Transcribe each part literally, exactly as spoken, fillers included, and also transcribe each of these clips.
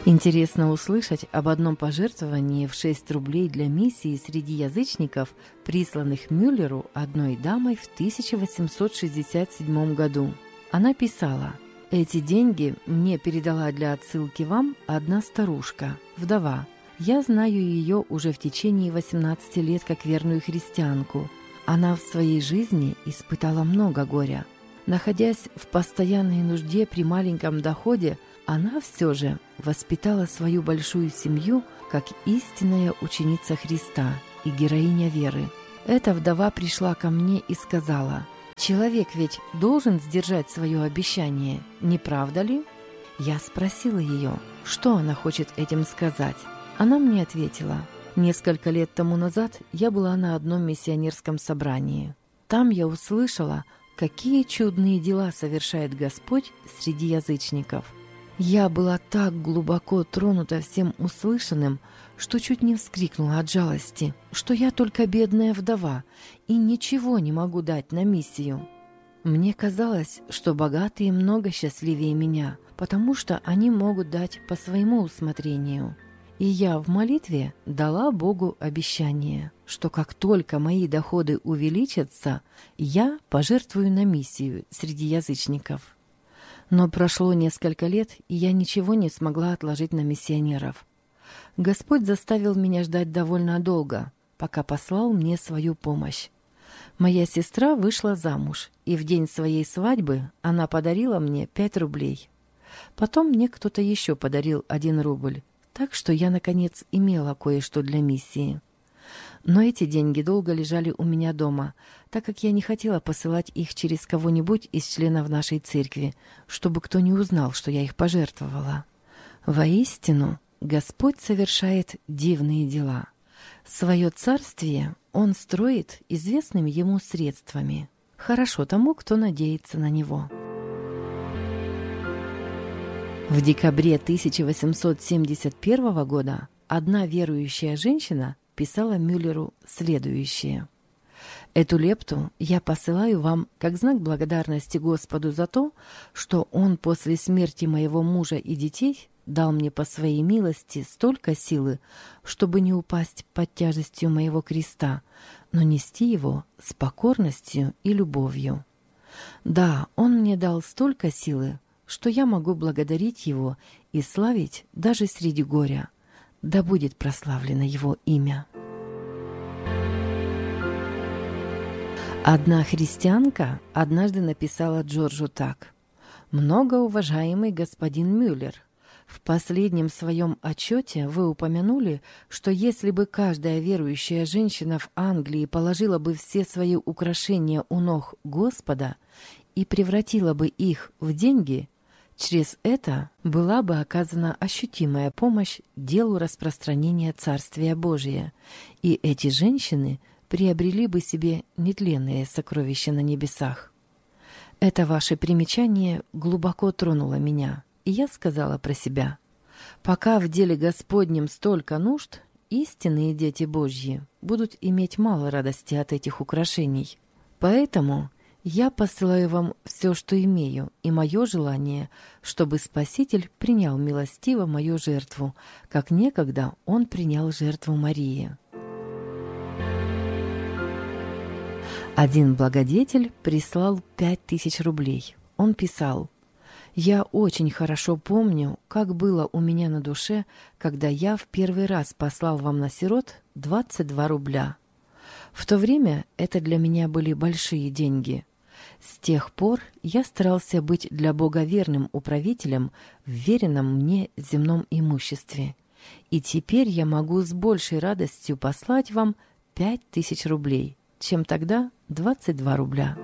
Интересно услышать об одном пожертвовании в шесть рублей для миссии среди язычников, присланных Мюллеру одной дамой в тысяча восемьсот шестьдесят седьмом году. Она писала: «Эти деньги мне передала для отсылки вам одна старушка, вдова. Я знаю ее уже в течение восемнадцати лет как верную христианку. Она в своей жизни испытала много горя. Находясь в постоянной нужде при маленьком доходе, она все же воспитала свою большую семью как истинная ученица Христа и героиня веры. Эта вдова пришла ко мне и сказала: «Человек ведь должен сдержать свое обещание, не правда ли?» Я спросила ее, что она хочет этим сказать. Она мне ответила: «Несколько лет тому назад я была на одном миссионерском собрании. Там я услышала, какие чудные дела совершает Господь среди язычников. Я была так глубоко тронута всем услышанным, что чуть не вскрикнула от жалости, что я только бедная вдова и ничего не могу дать на миссию. Мне казалось, что богатые много счастливее меня, потому что они могут дать по своему усмотрению. И я в молитве дала Богу обещание, что как только мои доходы увеличатся, я пожертвую на миссию среди язычников. Но прошло несколько лет, и я ничего не смогла отложить на миссионеров. Господь заставил меня ждать довольно долго, пока послал мне свою помощь. Моя сестра вышла замуж, и в день своей свадьбы она подарила мне пять рублей. Потом мне кто-то еще подарил один рубль, так что я, наконец, имела кое-что для миссии. Но эти деньги долго лежали у меня дома, так как я не хотела посылать их через кого-нибудь из членов нашей церкви, чтобы кто не узнал, что я их пожертвовала. Воистину, Господь совершает дивные дела. Свое царствие Он строит известными Ему средствами. Хорошо тому, кто надеется на Него». В декабре тысяча восемьсот семьдесят первого года одна верующая женщина писала Мюллеру следующее: «Эту лепту я посылаю вам как знак благодарности Господу за то, что Он после смерти моего мужа и детей дал мне по своей милости столько силы, чтобы не упасть под тяжестью моего креста, но нести его с покорностью и любовью. Да, Он мне дал столько силы, что я могу благодарить Его и славить даже среди горя. Да будет прославлено Его имя». Одна христианка однажды написала Джорджу так: «Многоуважаемый господин Мюллер, в последнем своем отчете вы упомянули, что если бы каждая верующая женщина в Англии положила бы все свои украшения у ног Господа и превратила бы их в деньги, через это была бы оказана ощутимая помощь делу распространения Царствия Божия, и эти женщины приобрели бы себе нетленные сокровища на небесах. Это ваше примечание глубоко тронуло меня, и я сказала про себя: пока в деле Господнем столько нужд, истинные дети Божьи будут иметь мало радости от этих украшений. Поэтому я посылаю вам все, что имею, и мое желание, чтобы Спаситель принял милостиво мою жертву, как некогда Он принял жертву Марии». Один благодетель прислал пять тысяч рублей. Он писал: «Я очень хорошо помню, как было у меня на душе, когда я в первый раз послал вам на сирот двадцать два рубля. В то время это для меня были большие деньги. С тех пор я старался быть для Бога верным управителем в веренном мне земном имуществе. И теперь я могу с большей радостью послать вам пять тысяч рублей, чем тогда двадцать два рубля».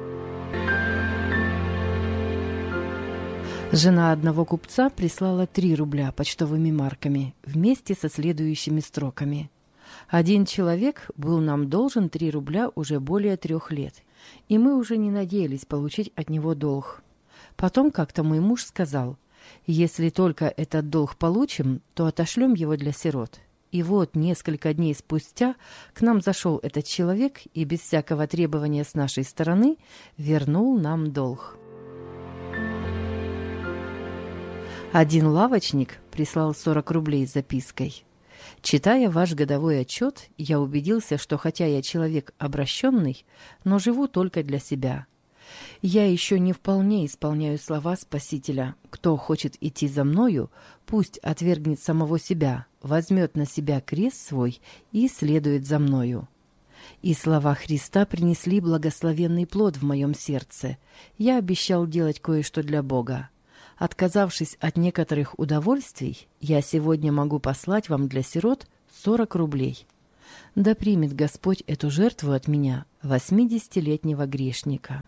Жена одного купца прислала три рубля почтовыми марками вместе со следующими строками: «Один человек был нам должен три рубля уже более трех лет, и мы уже не надеялись получить от него долг. Потом как-то мой муж сказал: если только этот долг получим, то отошлем его для сирот. И вот несколько дней спустя к нам зашел этот человек и без всякого требования с нашей стороны вернул нам долг». Один лавочник прислал сорок рублей с запиской. Читая ваш годовой отчет, я убедился, что хотя я человек обращенный, но живу только для себя. Я еще не вполне исполняю слова Спасителя. Кто хочет идти за мною, пусть отвергнет самого себя, возьмет на себя крест свой и следует за мною. И слова Христа принесли благословенный плод в моем сердце. Я обещал делать кое-что для Бога. Отказавшись от некоторых удовольствий, я сегодня могу послать вам для сирот сорок рублей. Да примет Господь эту жертву от меня, восьмидесятилетнего грешника.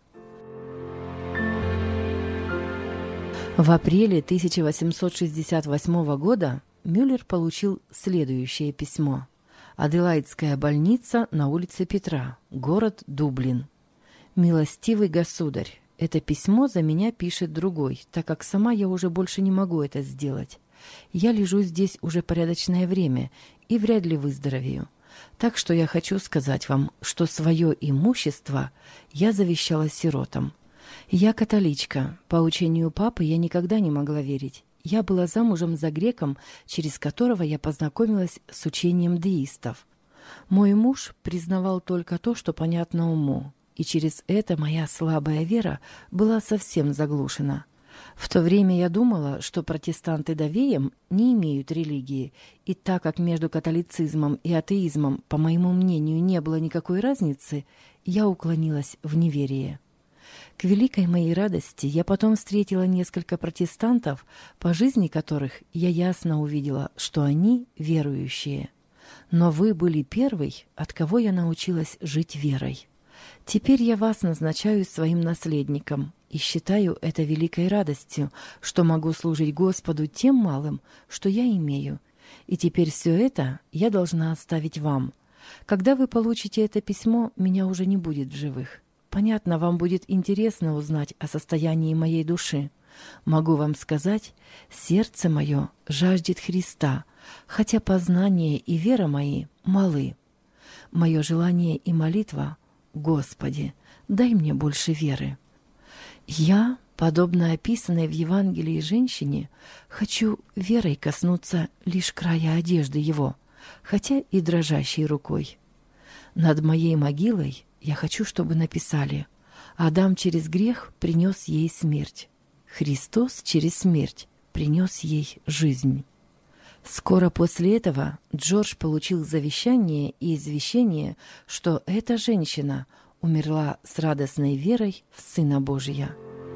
В апреле тысяча восемьсот шестьдесят восьмого года Мюллер получил следующее письмо. Аделаидская больница на улице Петра, город Дублин. «Милостивый государь, это письмо за меня пишет другой, так как сама я уже больше не могу это сделать. Я лежу здесь уже порядочное время и вряд ли выздоровею. Так что я хочу сказать вам, что свое имущество я завещала сиротам. Я католичка. По учению папы я никогда не могла верить. Я была замужем за греком, через которого я познакомилась с учением деистов. Мой муж признавал только то, что понятно уму, и через это моя слабая вера была совсем заглушена. В то время я думала, что протестанты довеем не имеют религии, и так как между католицизмом и атеизмом, по моему мнению, не было никакой разницы, я уклонилась в неверие. К великой моей радости я потом встретила несколько протестантов, по жизни которых я ясно увидела, что они верующие. Но вы были первой, от кого я научилась жить верой. Теперь я вас назначаю своим наследником и считаю это великой радостью, что могу служить Господу тем малым, что я имею. И теперь все это я должна оставить вам. Когда вы получите это письмо, меня уже не будет в живых. Понятно, вам будет интересно узнать о состоянии моей души. Могу вам сказать, сердце мое жаждет Христа, хотя познание и вера мои малы. Мое желание и молитва — Господи, дай мне больше веры. Я, подобно описанной в Евангелии женщине, хочу верой коснуться лишь края одежды его, хотя и дрожащей рукой. Над моей могилой я хочу, чтобы написали: «Адам через грех принес ей смерть. Христос через смерть принес ей жизнь». Скоро после этого Джордж получил завещание и извещение, что эта женщина умерла с радостной верой в Сына Божия.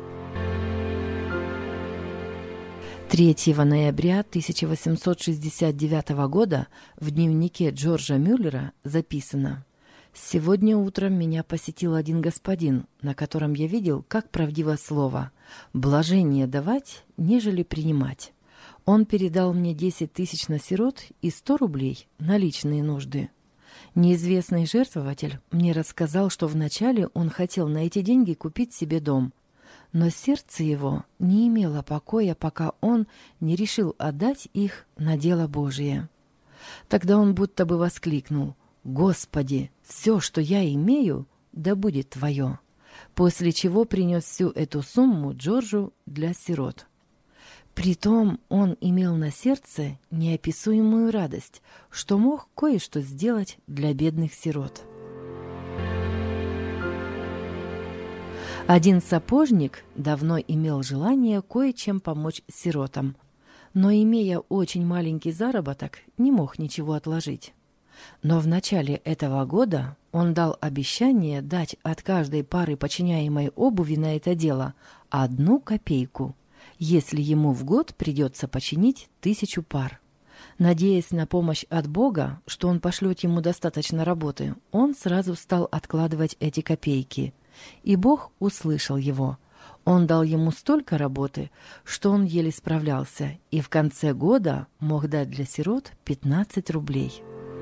третьего ноября тысяча восемьсот шестьдесят девятого года в дневнике Джорджа Мюллера записано: «Сегодня утром меня посетил один господин, на котором я видел, как правдиво слово: блажение давать, нежели принимать. Он передал мне десять тысяч на сирот и сто рублей на личные нужды. Неизвестный жертвователь мне рассказал, что вначале он хотел на эти деньги купить себе дом, но сердце его не имело покоя, пока он не решил отдать их на дело Божие. Тогда он будто бы воскликнул: «Господи, все, что я имею, да будет Твое», после чего принес всю эту сумму Джорджу для сирот. Притом он имел на сердце неописуемую радость, что мог кое-что сделать для бедных сирот. Один сапожник давно имел желание кое-чем помочь сиротам, но, имея очень маленький заработок, не мог ничего отложить. Но в начале этого года он дал обещание дать от каждой пары починяемой обуви на это дело одну копейку, если ему в год придется починить тысячу пар. Надеясь на помощь от Бога, что он пошлет ему достаточно работы, он сразу стал откладывать эти копейки. И Бог услышал его. Он дал ему столько работы, что он еле справлялся, и в конце года мог дать для сирот пятнадцать рублей.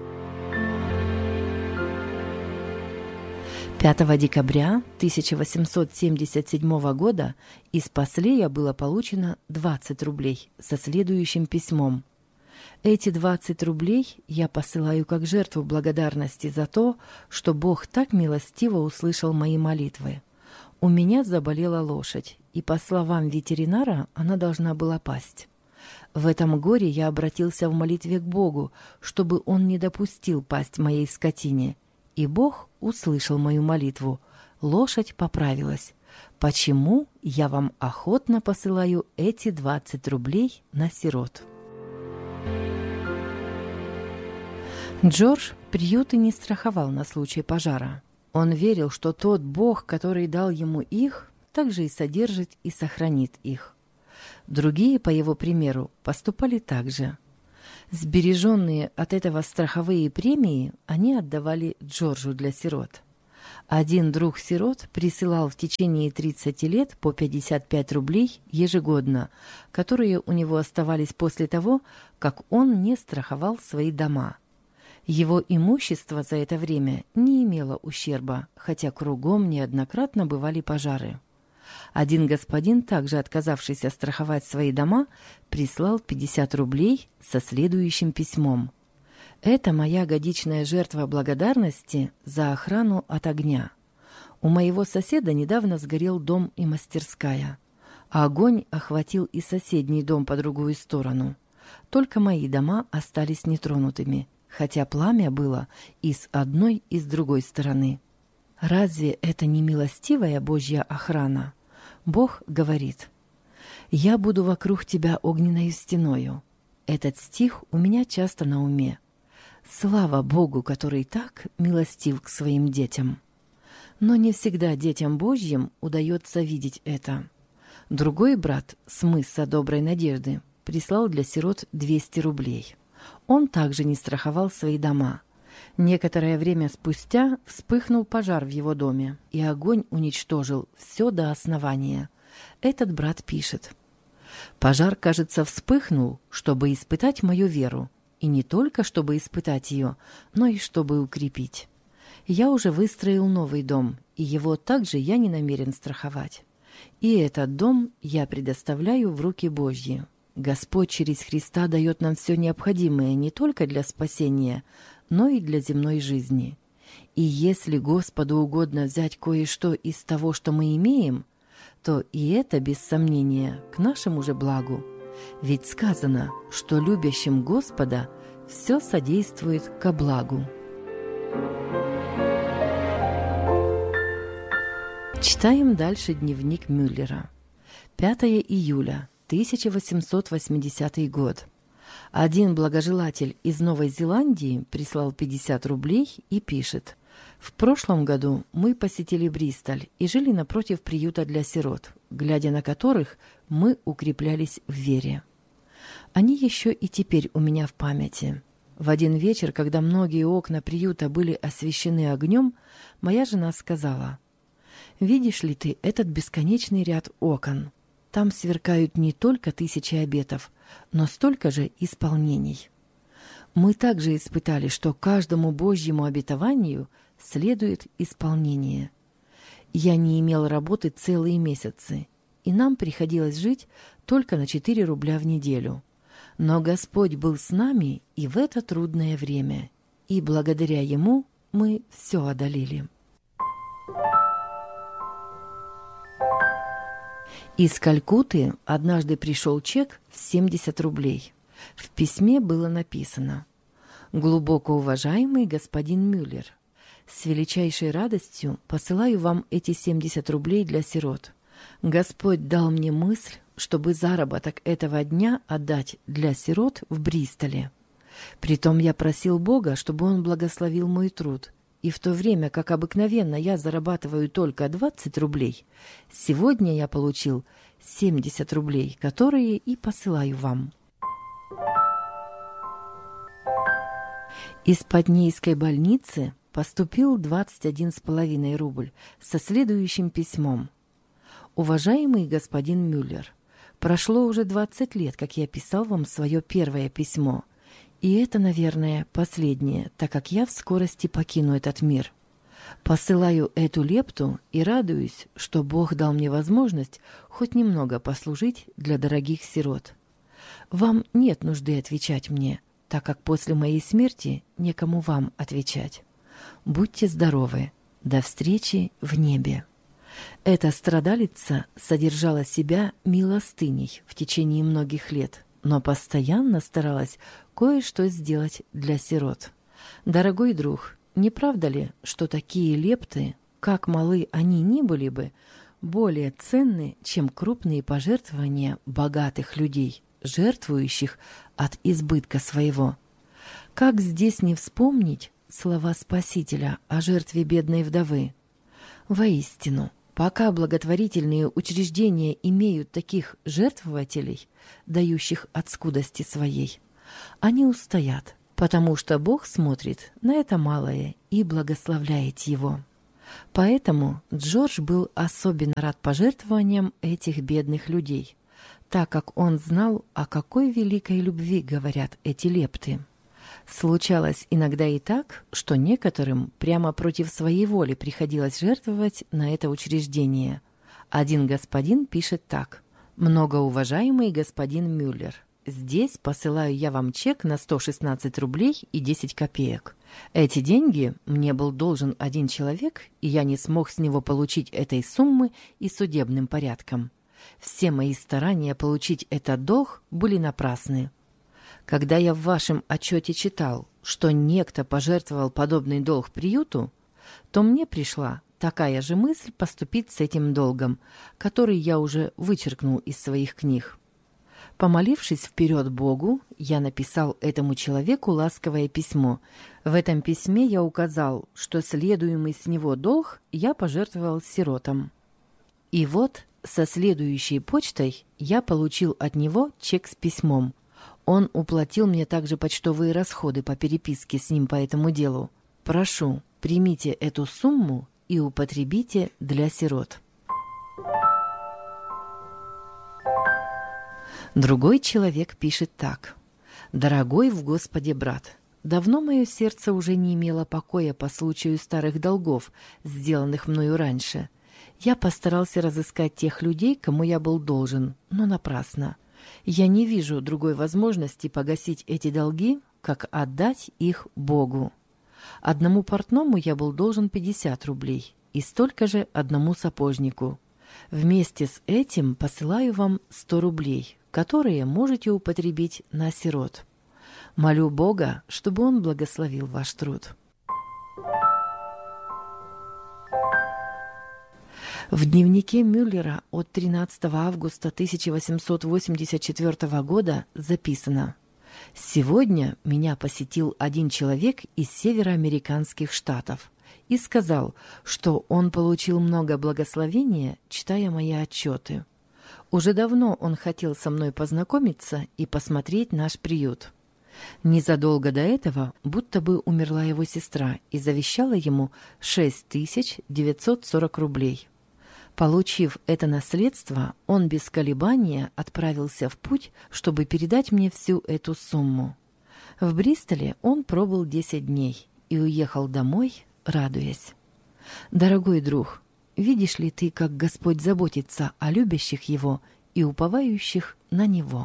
пятого декабря тысяча восемьсот семьдесят седьмого года из Паслея было получено двадцать рублей со следующим письмом: «Эти двадцать рублей я посылаю как жертву благодарности за то, что Бог так милостиво услышал мои молитвы. У меня заболела лошадь, и, по словам ветеринара, она должна была пасть. В этом горе я обратился в молитве к Богу, чтобы Он не допустил пасть моей скотине. И Бог услышал мою молитву. Лошадь поправилась. Почему я вам охотно посылаю эти двадцать рублей на сирот? Джордж приюты не страховал на случай пожара. Он верил, что тот Бог, который дал ему их, также и содержит и сохранит их. Другие, по его примеру, поступали так же. Сбереженные от этого страховые премии они отдавали Джорджу для сирот. Один друг сирот присылал в течение тридцати лет по пятьдесят пять рублей ежегодно, которые у него оставались после того, как он не страховал свои дома. Его имущество за это время не имело ущерба, хотя кругом неоднократно бывали пожары. Один господин, также отказавшийся страховать свои дома, прислал пятьдесят рублей со следующим письмом. «Это моя годичная жертва благодарности за охрану от огня. У моего соседа недавно сгорел дом и мастерская, а огонь охватил и соседний дом по другую сторону. Только мои дома остались нетронутыми, хотя пламя было и с одной, и с другой стороны. Разве это не милостивая Божья охрана? Бог говорит: «Я буду вокруг тебя огненною стеною». Этот стих у меня часто на уме. Слава Богу, который так милостив к своим детям. Но не всегда детям Божьим удается видеть это. Другой брат с мыса Доброй Надежды прислал для сирот двести рублей. Он также не страховал свои дома. Некоторое время спустя вспыхнул пожар в его доме, и огонь уничтожил все до основания. Этот брат пишет: «Пожар, кажется, вспыхнул, чтобы испытать мою веру, и не только чтобы испытать ее, но и чтобы укрепить. Я уже выстроил новый дом, и его также я не намерен страховать. И этот дом я предоставляю в руки Божьи. Господь через Христа дает нам все необходимое не только для спасения, но и для земной жизни. И если Господу угодно взять кое-что из того, что мы имеем, то и это, без сомнения, к нашему же благу. Ведь сказано, что любящим Господа все содействует ко благу». Читаем дальше дневник Мюллера. пятого июля тысяча восемьсот восьмидесятый год. Один благожелатель из Новой Зеландии прислал пятьдесят рублей и пишет: «В прошлом году мы посетили Бристоль и жили напротив приюта для сирот, глядя на которых мы укреплялись в вере. Они еще и теперь у меня в памяти. В один вечер, когда многие окна приюта были освещены огнем, моя жена сказала: «Видишь ли ты этот бесконечный ряд окон? Там сверкают не только тысячи обетов, но столько же исполнений». Мы также испытали, что каждому Божьему обетованию следует исполнение. Я не имел работы целые месяцы, и нам приходилось жить только на четыре рубля в неделю. Но Господь был с нами и в это трудное время, и благодаря Ему мы все одолели. Из Калькутты однажды пришел чек в семьдесят рублей. В письме было написано: «Глубоко уважаемый господин Мюллер, с величайшей радостью посылаю вам эти семьдесят рублей для сирот. Господь дал мне мысль, чтобы заработок этого дня отдать для сирот в Бристоле. Притом я просил Бога, чтобы Он благословил мой труд. И в то время, как обыкновенно я зарабатываю только двадцать рублей, сегодня я получил семьдесят рублей, которые и посылаю вам». Из Поднейской больницы поступил двадцать один с половиной рубль со следующим письмом: «Уважаемый господин Мюллер, прошло уже двадцать лет, как я писал вам свое первое письмо. И это, наверное, последнее, так как я в скорости покину этот мир. Посылаю эту лепту и радуюсь, что Бог дал мне возможность хоть немного послужить для дорогих сирот. Вам нет нужды отвечать мне, так как после моей смерти некому вам отвечать. Будьте здоровы. До встречи в небе». Эта страдалица содержала себя милостыней в течение многих лет, но постоянно старалась кое-что сделать для сирот. Дорогой друг, не правда ли, что такие лепты, как малы они ни были бы, более ценны, чем крупные пожертвования богатых людей, жертвующих от избытка своего? Как здесь не вспомнить слова Спасителя о жертве бедной вдовы? Воистину, пока благотворительные учреждения имеют таких жертвователей, дающих от скудости своей, они устоят, потому что Бог смотрит на это малое и благословляет его. Поэтому Джордж был особенно рад пожертвованиям этих бедных людей, так как он знал, о какой великой любви говорят эти лепты. Случалось иногда и так, что некоторым прямо против своей воли приходилось жертвовать на это учреждение. Один господин пишет так: «Многоуважаемый господин Мюллер, здесь посылаю я вам чек на сто шестнадцать рублей и десять копеек. Эти деньги мне был должен один человек, и я не смог с него получить этой суммы и судебным порядком. Все мои старания получить этот долг были напрасны. Когда я в вашем отчете читал, что некто пожертвовал подобный долг приюту, то мне пришла такая же мысль поступить с этим долгом, который я уже вычеркнул из своих книг. Помолившись вперед Богу, я написал этому человеку ласковое письмо. В этом письме я указал, что следуемый с него долг я пожертвовал сиротам. И вот со следующей почтой я получил от него чек с письмом. Он уплатил мне также почтовые расходы по переписке с ним по этому делу. Прошу, примите эту сумму и употребите для сирот». Другой человек пишет так: «Дорогой в Господе брат, давно мое сердце уже не имело покоя по случаю старых долгов, сделанных мною раньше. Я постарался разыскать тех людей, кому я был должен, но напрасно. Я не вижу другой возможности погасить эти долги, как отдать их Богу. Одному портному я был должен пятьдесят рублей, и столько же одному сапожнику. Вместе с этим посылаю вам сто рублей, которые можете употребить на сирот. Молю Бога, чтобы Он благословил ваш труд». В дневнике Мюллера от тринадцатого августа тысяча восемьсот восемьдесят четвёртого года записано: «Сегодня меня посетил один человек из североамериканских штатов и сказал, что он получил много благословения, читая мои отчеты. Уже давно он хотел со мной познакомиться и посмотреть наш приют. Незадолго до этого будто бы умерла его сестра и завещала ему шесть тысяч девятьсот сорок рублей. Получив это наследство, он без колебания отправился в путь, чтобы передать мне всю эту сумму. В Бристоле он пробыл десять дней и уехал домой, радуясь. Дорогой друг, видишь ли ты, как Господь заботится о любящих Его и уповающих на Него?»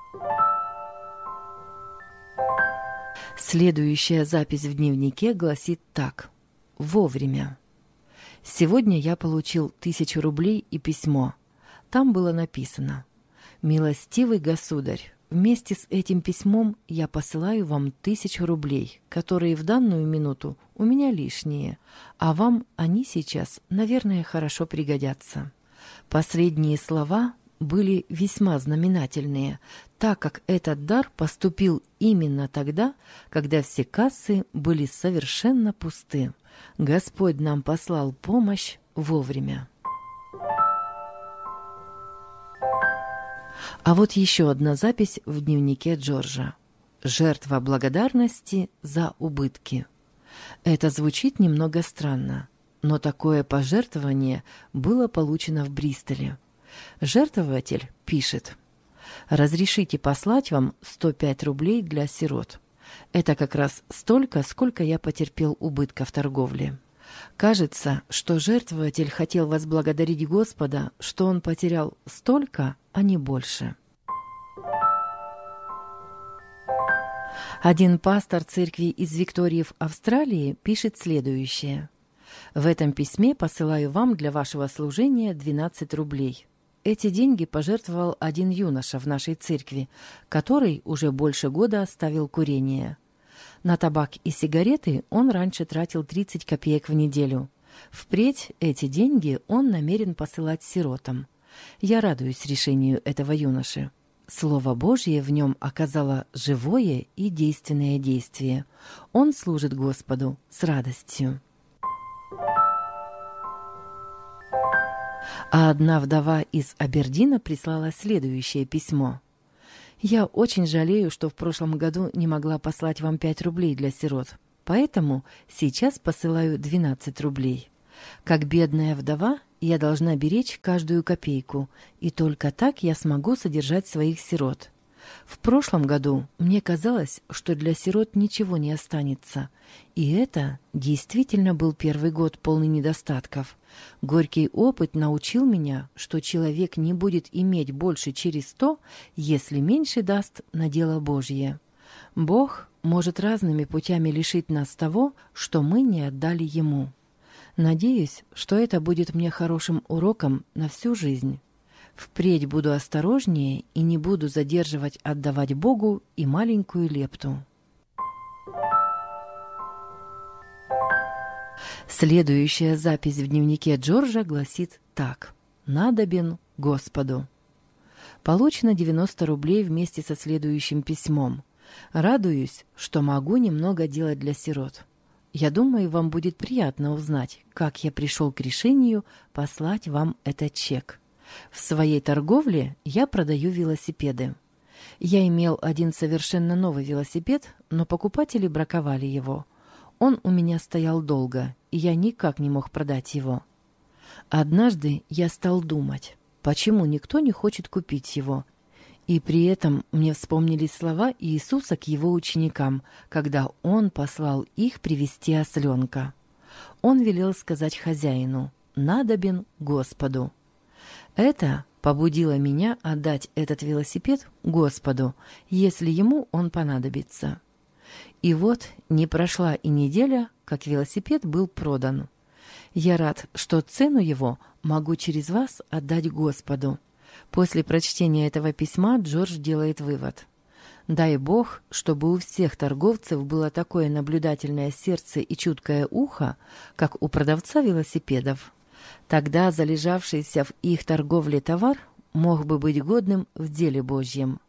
Следующая запись в дневнике гласит так: «Вовремя. Сегодня я получил тысячу рублей и письмо. Там было написано: «Милостивый государь, вместе с этим письмом я посылаю вам тысячу рублей, которые в данную минуту у меня лишние, а вам они сейчас, наверное, хорошо пригодятся». Последние слова были весьма знаменательные, так как этот дар поступил именно тогда, когда все кассы были совершенно пусты. Господь нам послал помощь вовремя. А вот еще одна запись в дневнике Джорджа. «Жертва благодарности за убытки». Это звучит немного странно, но такое пожертвование было получено в Бристоле. Жертвователь пишет: «Разрешите послать вам сто пять рублей для сирот. Это как раз столько, сколько я потерпел убытка в торговле. Кажется, что жертвователь хотел возблагодарить Господа, что он потерял столько, а не больше». Один пастор церкви из Виктории в Австралии пишет следующее: «В этом письме посылаю вам для вашего служения двенадцать рублей. Эти деньги пожертвовал один юноша в нашей церкви, который уже больше года оставил курение. На табак и сигареты он раньше тратил тридцать копеек в неделю. Впредь эти деньги он намерен посылать сиротам. Я радуюсь решению этого юноши. Слово Божье в нем оказало живое и действенное действие. Он служит Господу с радостью. А одна вдова из Абердина прислала следующее письмо. «Я очень жалею, что в прошлом году не могла послать вам пять рублей для сирот, поэтому сейчас посылаю двенадцать рублей. Как бедная вдова, я должна беречь каждую копейку, и только так я смогу содержать своих сирот. В прошлом году мне казалось, что для сирот ничего не останется, и это действительно был первый год полный недостатков. Горький опыт научил меня, что человек не будет иметь больше через то, если меньше даст на дело Божье. Бог может разными путями лишить нас того, что мы не отдали Ему. Надеюсь, что это будет мне хорошим уроком на всю жизнь. Впредь буду осторожнее и не буду задерживать отдавать Богу и маленькую лепту». Следующая запись в дневнике Джорджа гласит так. «Надобен Господу». Получено девяносто рублей вместе со следующим письмом. «Радуюсь, что могу немного делать для сирот. Я думаю, вам будет приятно узнать, как я пришел к решению послать вам этот чек. В своей торговле я продаю велосипеды. Я имел один совершенно новый велосипед, но покупатели браковали его. Он у меня стоял долго, и я никак не мог продать его. Однажды я стал думать, почему никто не хочет купить его. И при этом мне вспомнились слова Иисуса к его ученикам, когда он послал их привести осленка. Он велел сказать хозяину: «Надобен Господу». Это побудило меня отдать этот велосипед Господу, если ему он понадобится. И вот не прошла и неделя, как велосипед был продан. Я рад, что цену его могу через вас отдать Господу. После прочтения этого письма Джордж делает вывод. Дай Бог, чтобы у всех торговцев было такое наблюдательное сердце и чуткое ухо, как у продавца велосипедов. Тогда залежавшийся в их торговле товар мог бы быть годным в деле Божьем.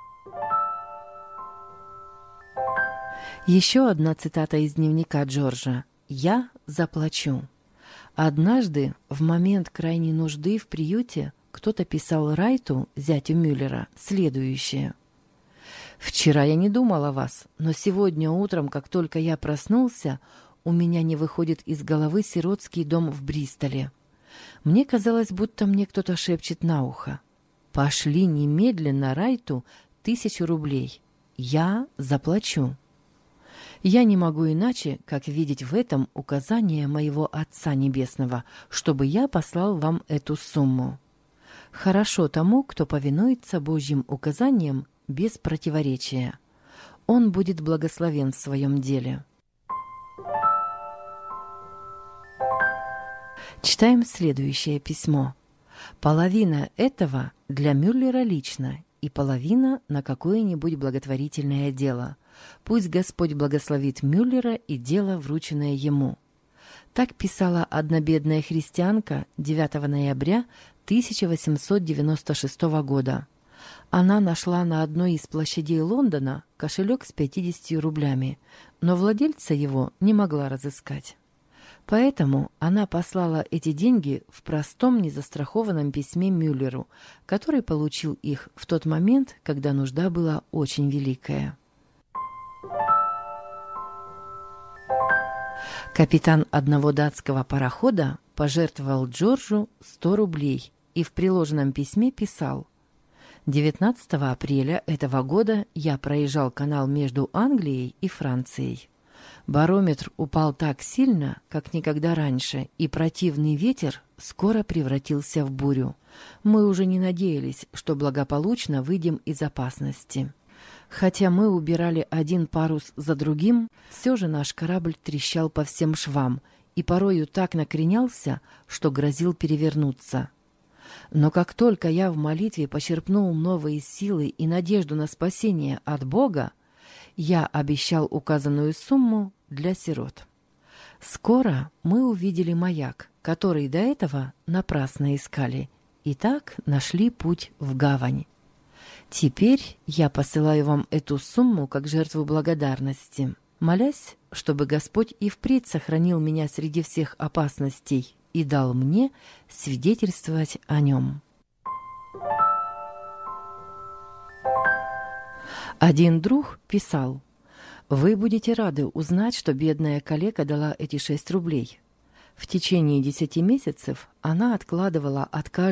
Еще одна цитата из дневника Джорджа. «Я заплачу». Однажды, в момент крайней нужды в приюте, кто-то писал Райту, зятю Мюллера, следующее. «Вчера я не думал о вас, но сегодня утром, как только я проснулся, у меня не выходит из головы сиротский дом в Бристоле. Мне казалось, будто мне кто-то шепчет на ухо. Пошли немедленно Райту тысячу рублей. Я заплачу». Я не могу иначе, как видеть в этом указание моего Отца Небесного, чтобы я послал вам эту сумму. Хорошо тому, кто повинуется Божьим указаниям без противоречия. Он будет благословен в своем деле. Читаем следующее письмо. Половина этого для Мюллера лично и половина на какое-нибудь благотворительное дело. Пусть Господь благословит Мюллера и дело, врученное ему. Так писала одна бедная христианка девятого ноября тысяча восемьсот девяносто шестого года. Она нашла на одной из площадей Лондона кошелек с пятьюдесятью рублями, но владельца его не могла разыскать. Поэтому она послала эти деньги в простом незастрахованном письме Мюллеру, который получил их в тот момент, когда нужда была очень великая. Капитан одного датского парохода пожертвовал Джорджу сто рублей и в приложенном письме писал: девятнадцатого апреля этого года я проезжал канал между Англией и Францией. Барометр упал так сильно, как никогда раньше, и противный ветер скоро превратился в бурю. Мы уже не надеялись, что благополучно выйдем из опасности. Хотя мы убирали один парус за другим, все же наш корабль трещал по всем швам и порою так накренялся, что грозил перевернуться. Но как только я в молитве почерпнул новые силы и надежду на спасение от Бога, я обещал указанную сумму для сирот. Скоро мы увидели маяк, который до этого напрасно искали, и так нашли путь в гавань. Теперь я посылаю вам эту сумму как жертву благодарности, молясь, чтобы Господь и впредь сохранил меня среди всех опасностей и дал мне свидетельствовать о нем. Один друг писал: «Вы будете рады узнать, что бедная калека дала эти шесть рублей. В течение десяти месяцев она откладывала от каждого